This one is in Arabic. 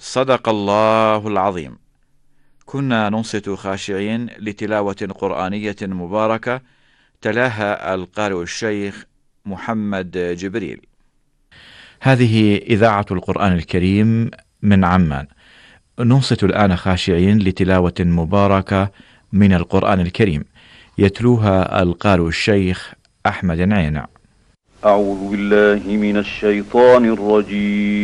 صدق الله العظيم. كنا ننصت خاشعين لتلاوة قرآنية مباركة تلاها القارئ الشيخ محمد جبريل. هذه إذاعة القرآن الكريم من عمان. ننصت الآن خاشعين لتلاوة مباركة من القرآن الكريم يتلوها القارئ الشيخ أحمد عينع. أعوذ بالله من الشيطان الرجيم.